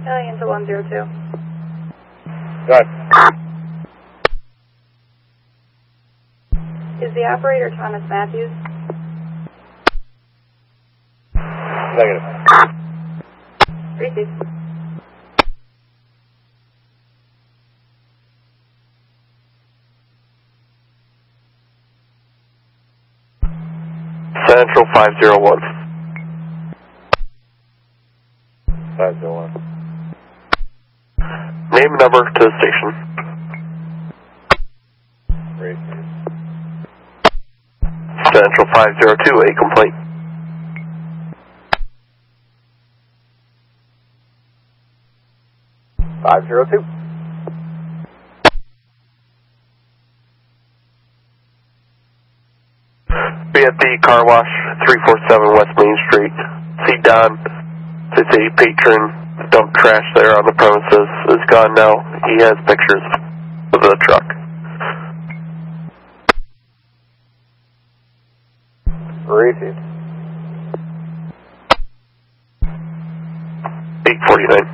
Alien to 102. Go ahead. Is the operator Thomas Matthews? Negative. Receive. Central 501. 501. Name and number to the station. Receive. Central 502, a complaint. Be at the car wash, 347 West Main Street. See Don. It's a patron. Dump trash there on the premises. Is gone now. He has pictures of the truck. Receive. 849.